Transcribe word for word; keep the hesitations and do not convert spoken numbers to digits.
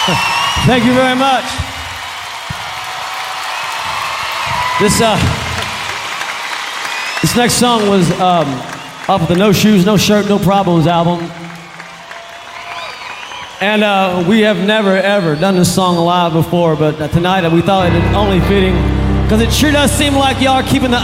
Thank you very much. This uh, this next song was um, off of the No Shoes, No Shirt, No Problems album. And uh, we have never, ever done this song live before, but uh, tonight uh, we thought it only fitting, because it sure does seem like y'all are keeping the